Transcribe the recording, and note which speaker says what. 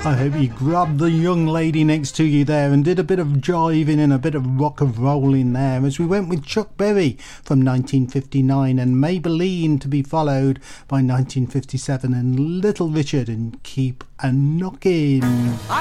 Speaker 1: I hope you grabbed the young lady next to you there and did a bit of jiving and a bit of rock and rolling there as we went with Chuck Berry from 1959 and Maybelline, to be followed by 1957 and Little Richard and Keep a Knockin'.